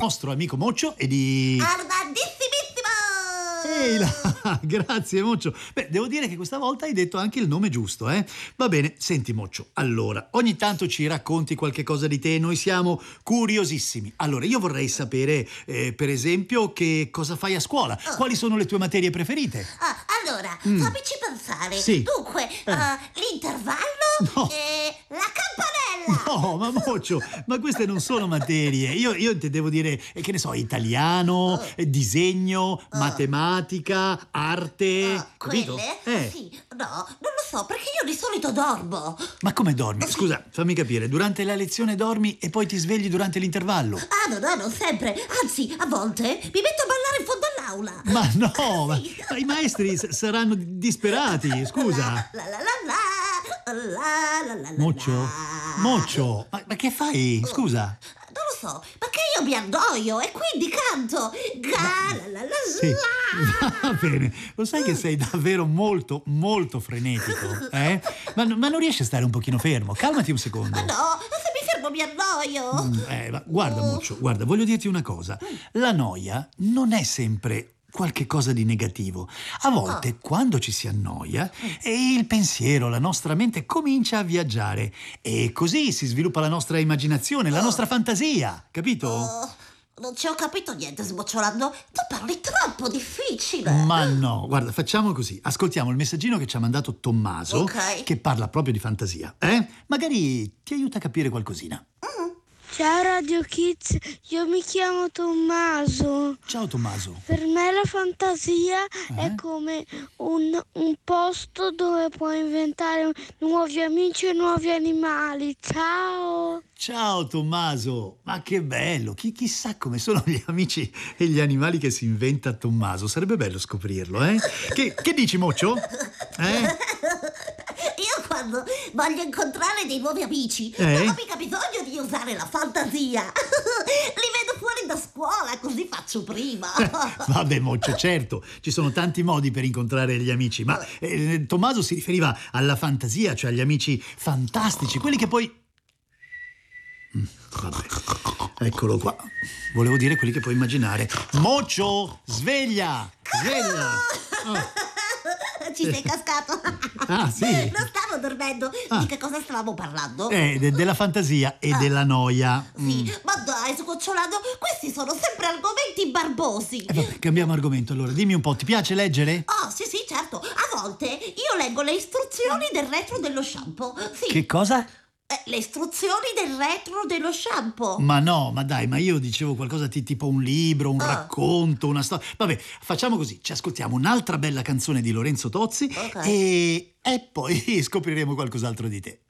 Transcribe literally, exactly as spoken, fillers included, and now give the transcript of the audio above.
nostro amico Moccio e di... Armandissimissimo! Ehi là, grazie Moccio. Beh, devo dire che questa volta hai detto anche il nome giusto, eh? Va bene, senti Moccio, allora, ogni tanto ci racconti qualche cosa di te, noi siamo curiosissimi. Allora, io vorrei sapere, eh, per esempio, che cosa fai a scuola, Oh. quali sono le tue materie preferite? Ah, allora, Mm. fammici pensare. Sì. Dunque, Eh. eh, l'intervallo No. e la campanella. No, ma Moccio, ma queste non sono materie. Io, io ti devo dire, eh, che ne so, italiano, eh, disegno, matematica, arte, Ah, capito? quelle? Eh, Sì, no, non lo so, perché io di solito dormo. ma come dormi? Scusa, fammi capire, durante la lezione dormi e poi ti svegli durante l'intervallo? Ah, no, no, non sempre. Anzi, a volte mi metto a ballare in fondo all'aula. Ma no, ma, Sì. ma i maestri s- saranno disperati, scusa. La la la la, la la la la. Moccio? la. Moccio, ma, ma che fai? Scusa. Non lo so, perché io mi annoio e quindi canto. Ga la la la Sì, la. va bene. Lo sai che sei davvero molto, molto frenetico, eh? Ma, ma non riesci a stare un pochino fermo? Calmati un secondo. Ma no, se mi fermo mi annoio. Mm, Eh, ma guarda, Moccio, guarda, voglio dirti una cosa. La noia non è sempre qualche cosa di negativo. A volte, quando ci si annoia, e il pensiero, la nostra mente comincia a viaggiare e così si sviluppa la nostra immaginazione, la nostra fantasia, capito? Oh, non ci ho capito niente, sbocciolando. Tu parli troppo difficile. Ma no, guarda, facciamo così. Ascoltiamo il messaggino che ci ha mandato Tommaso, Ok. che parla proprio di fantasia, eh? Magari ti aiuta a capire qualcosina. Ciao Radio Kids, io mi chiamo Tommaso. Ciao Tommaso. Per me la fantasia Eh? è come un, un posto dove puoi inventare nuovi amici e nuovi animali. Ciao! Ciao Tommaso, ma che bello, Chi, chissà come sono gli amici e gli animali che si inventa Tommaso, sarebbe bello scoprirlo, eh? Che, che dici Moccio? Eh? Io quando voglio incontrare dei nuovi amici Eh? non ho mica bisogno di usare la fantasia. Li vedo fuori da scuola, così faccio prima. Vabbè Moccio, certo, ci sono tanti modi per incontrare gli amici, ma eh, Tommaso si riferiva alla fantasia, cioè agli amici fantastici, quelli che poi... Mm, vabbè, eccolo qua, volevo dire quelli che puoi immaginare. Moccio, sveglia, sveglia! Oh. Ci sei cascato. Ah, sì. Non stavo dormendo. Ah. Di che cosa stavamo parlando? Eh, de- della fantasia e della noia. Sì, Mm. ma dai, sgocciolando, questi sono sempre argomenti barbosi. Eh, vabbè, cambiamo argomento allora. Dimmi un po', ti piace leggere? Oh, sì, sì, certo. A volte io leggo le istruzioni del retro dello shampoo. Sì, Che cosa? eh, le istruzioni del retro dello shampoo. Ma no, ma dai, ma io dicevo qualcosa di tipo un libro, un Ah. racconto, una storia. Vabbè, facciamo così, ci ascoltiamo un'altra bella canzone di Lorenzo Tozzi Ok. e... e poi scopriremo qualcos'altro di te.